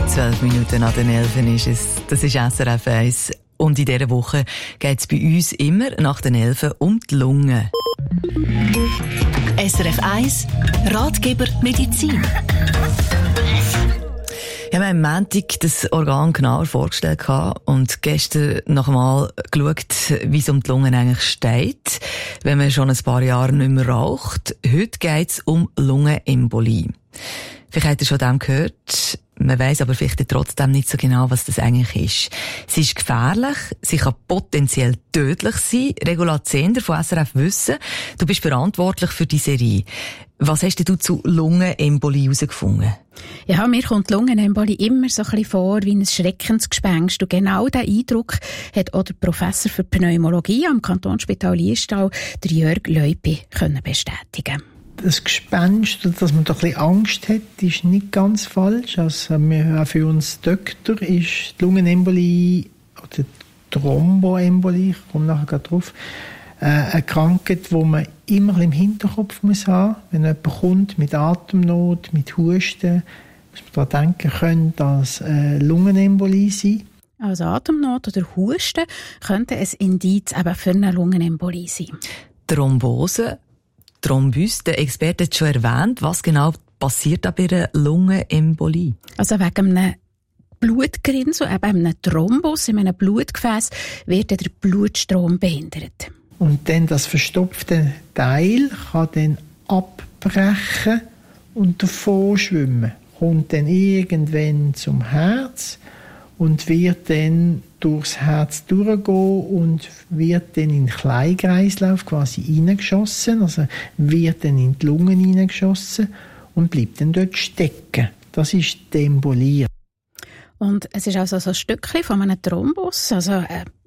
12 Minuten nach den 11 ist es. Das ist SRF 1. Und in dieser Woche geht es bei uns immer nach den 11 um die Lunge. SRF 1 Ratgeber Medizin. Ich habe am Montag das Organ genauer vorgestellt und gestern noch einmal geschaut, wie es um die Lungen eigentlich steht, wenn man schon ein paar Jahre nicht mehr raucht. Heute geht es um Lungenembolie. Vielleicht habt ihr schon dem gehört. Man weiss aber vielleicht trotzdem nicht so genau, was das eigentlich ist. Sie ist gefährlich, sie kann potenziell tödlich sein. Regula Zehnder von SRF Wissen, du bist verantwortlich für die Serie. Was hast du zu Lungenembolie herausgefunden? Ja, mir kommt die Lungenembolie immer so ein bisschen vor wie ein Schreckensgespenst. Und genau diesen Eindruck hat auch der Professor für Pneumologie am Kantonsspital Liestal, der Jörg Leupi, bestätigen. Das Gespenst, dass man da ein bisschen Angst hat, ist nicht ganz falsch. Also auch für uns Doktor ist die Lungenembolie oder Thromboembolie, ich komme nachher gerade drauf, eine Krankheit, die man immer im Hinterkopf muss haben. Wenn jemand kommt mit Atemnot, mit Husten, muss man daran denken, könnte das Lungenembolie sein. Also Atemnot oder Husten könnte ein Indiz eben für eine Lungenembolie sein. Thrombose, Thrombus, der Experte hat schon erwähnt. Was genau passiert da bei einer Lungenembolie? Also wegen einem Blutgerinnsel, eben einem Thrombus in einem Blutgefäß, wird der Blutstrom behindert. Und dann das verstopfte Teil kann dann abbrechen und davon schwimmen. Kommt dann irgendwann zum Herz und wird dann durchs Herz durchgehen und wird dann in den Kleinkreislauf quasi reingeschossen, also wird dann in die Lungen reingeschossen und bleibt dann dort stecken. Das ist die Embolie. Und es ist also so ein Stückchen von einem Thrombus, also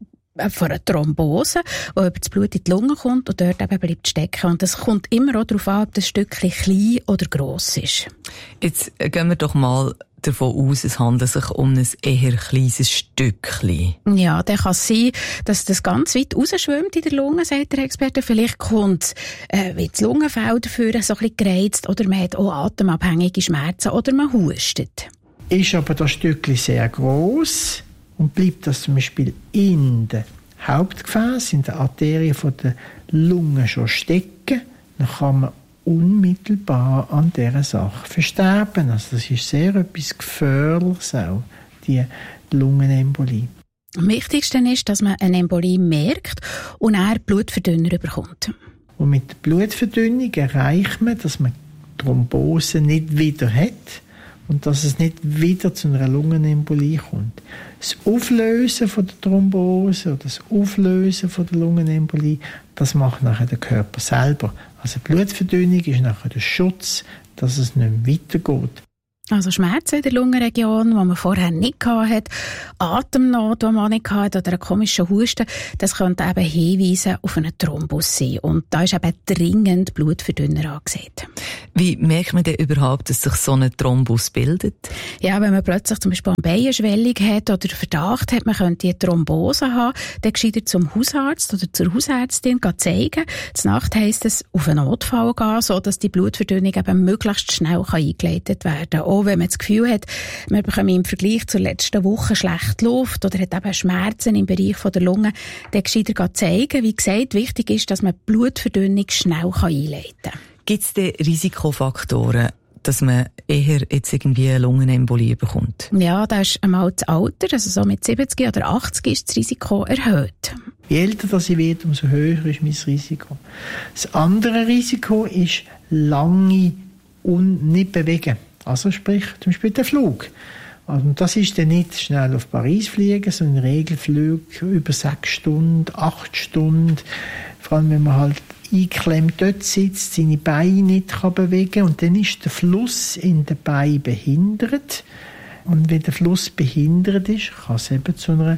von einer Thrombose, die über das Blut in die Lunge kommt und dort eben bleibt stecken. Und es kommt immer auch darauf an, ob das Stückchen klein oder gross ist. Jetzt gehen wir doch mal davon aus, es handelt sich um ein eher kleines Stückchen. Ja, dann kann es sein, dass das ganz weit rausschwimmt in der Lunge, sagt der Experte. Vielleicht kommt wie das Lungenfell dafür so ein bisschen gereizt oder man hat auch atemabhängige Schmerzen oder man hustet. Ist aber das Stückchen sehr gross und bleibt das zum Beispiel in den Hauptgefäß, in der Arterie der Lunge schon stecken, dann kann man unmittelbar an dieser Sache versterben. Also das ist sehr etwas Gefährliches auch, die Lungenembolie. Am wichtigsten ist, dass man eine Embolie merkt und dann Blutverdünner bekommt. Und mit der Blutverdünnung erreicht man, dass man Thrombose nicht wieder hat und dass es nicht wieder zu einer Lungenembolie kommt. Das Auflösen von der Thrombose oder das Auflösen von der Lungenembolie, das macht nachher der Körper selber. Also Blutverdünnung ist nachher der Schutz, dass es nicht weitergeht. Also Schmerzen in der Lungenregion, die man vorher nicht hatte, Atemnot, die man nicht hatte, oder einen komischen Husten, das könnte eben hinweisen auf einen Thrombus sein. Und da ist eben dringend Blutverdünner angesehen. Wie merkt man denn überhaupt, dass sich so ein Thrombus bildet? Ja, wenn man plötzlich zum Beispiel eine Beinschwellung hat oder Verdacht hat, man könnte eine Thrombose haben, dann gescheiter zum Hausarzt oder zur Hausärztin zeigen. Zur Nacht heisst es, auf einen Notfall gehen, sodass die Blutverdünnung eben möglichst schnell eingeleitet werden kann. Auch wenn man das Gefühl hat, man bekommt im Vergleich zur letzten Woche schlecht Luft oder hat eben Schmerzen im Bereich der Lunge, dann gescheiter zeigen. Wie gesagt, wichtig ist, dass man die Blutverdünnung schnell einleiten kann. Gibt es denn Risikofaktoren, dass man eher jetzt irgendwie eine Lungenembolie bekommt? Ja, da ist einmal das Alter, also so mit 70 oder 80 ist das Risiko erhöht. Je älter das ich werde, umso höher ist mein Risiko. Das andere Risiko ist lange nicht bewegen. Also sprich zum Beispiel der Flug. Und das ist dann nicht schnell auf Paris fliegen, sondern in der Regel Flüge über 6 Stunden, 8 Stunden. Vor allem, wenn man halt eingeklemmt dort sitzt, seine Beine nicht bewegen kann. Und dann ist der Fluss in den Beinen behindert. Und wenn der Fluss behindert ist, kann es eben zu einer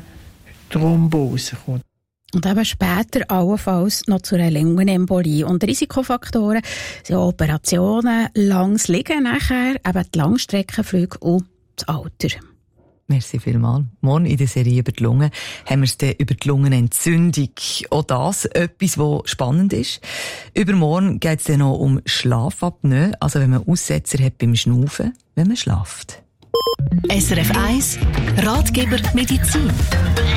Thrombose kommen. Und eben später allenfalls noch zu einer Lungenembolie. Und Risikofaktoren sind Operationen, langes Liegen nachher, eben die Langstreckenflüge und das Alter. Merci vielmals. Morgen in der Serie über die Lunge haben wir es dann über die Lungenentzündung. Auch das etwas, was spannend ist. Übermorgen geht es dann noch um Schlafapnoe, also wenn man Aussetzer hat beim Schnaufen, wenn man schlaft. SRF 1 Ratgeber Medizin.